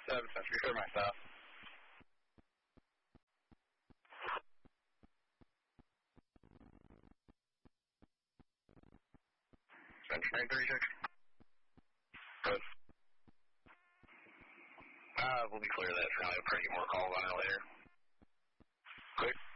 7, Century, clear my stop. Century 936. Good. We'll be clear of that for now. I'll probably get more calls on it later. Quick.